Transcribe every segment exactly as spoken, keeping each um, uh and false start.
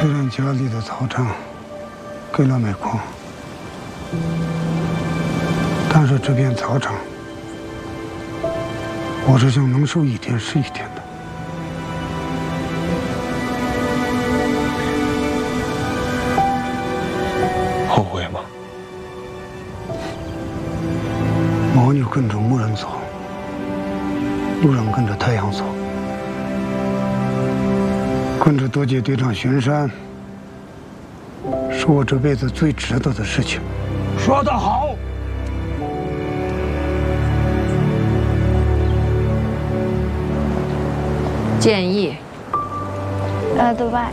虽然家里的草场给了煤矿，但是这片草场，我是想能收一天是一天的。 后悔吗？ 牦牛跟着牧人走，路人跟着太阳走。 跟着多杰队长巡山，是我这辈子最值得的事情。 说得好。 建议。 呃，对吧？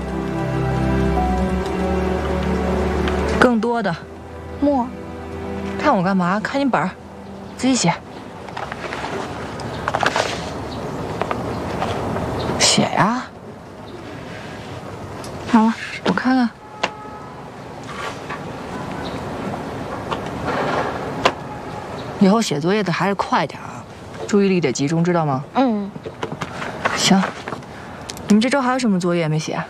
更多的。 墨。 看我干嘛？看你本儿，自己写。写呀。 好了， 我看看。以后写作业的还是快点啊，注意力得集中，知道吗？ 嗯。 行，你们这周还有什么作业没写？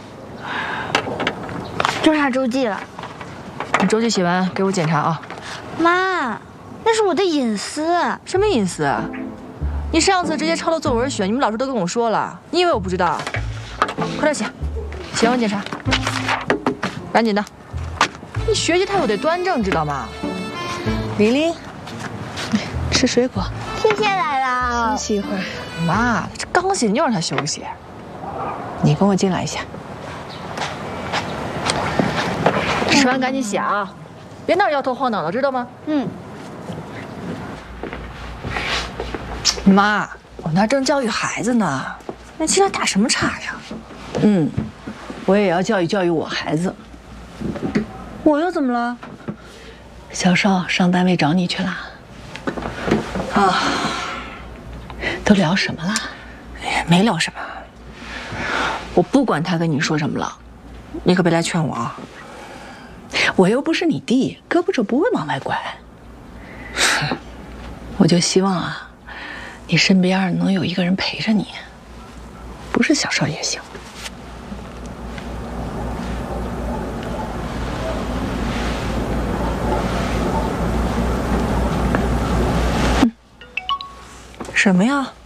就差周记了。 你周记写完给我检查啊。 妈，那是我的隐私。 什么隐私？你上次直接抄了作文选，你们老师都跟我说了，你以为我不知道？快点写。 写完检查，赶紧的！你学习态度得端正，知道吗？玲玲，吃水果。 天天来了， 休息一会儿。妈，这刚写，你又让他休息。你跟我进来一下。吃完赶紧写啊，别那儿摇头晃脑的，知道吗？ 嗯。 妈，我那正教育孩子呢，那今天打什么岔呀？ 嗯。 我也要教育教育我孩子。 我又怎么了？ 小邵上单位找你去了。啊，都聊什么了？ 哎，没聊什么。我不管他跟你说什么了，你可别来劝我啊。 我又不是你弟，胳膊肘不会往外拐。我就希望啊，你身边能有一个人陪着你，不是小邵也行。 什么呀？